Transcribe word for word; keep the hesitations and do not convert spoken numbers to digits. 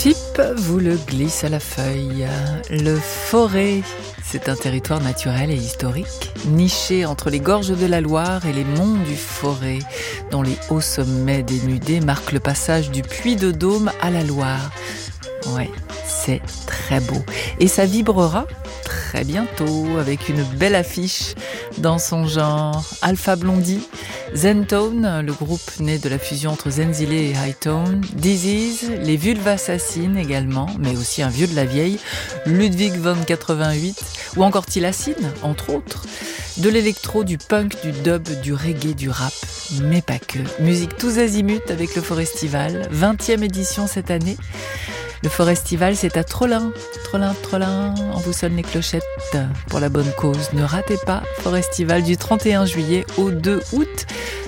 Fip vous le glisse à la feuille. Le Forez, c'est un territoire naturel et historique, niché entre les gorges de la Loire et les monts du Forez, dont les hauts sommets dénudés marquent le passage du Puy-de-Dôme à la Loire. Ouais, c'est très beau. Et ça vibrera très bientôt avec une belle affiche dans son genre. Alpha Blondie, Zentone, le groupe né de la fusion entre Zenzile et Hightone, Disease, les Vulves Assassines également, mais aussi un vieux de la vieille, Ludwig von quatre-vingt-huit, ou encore Tilacine, entre autres. De l'électro, du punk, du dub, du reggae, du rap, mais pas que. Musique tous azimuts avec le Forestival, vingtième édition cette année. Le Forestival, c'est à Trollin, Trollin, Trollin, on vous sonne les clochettes pour la bonne cause. Ne ratez pas Forestival du trente et un juillet au deux août.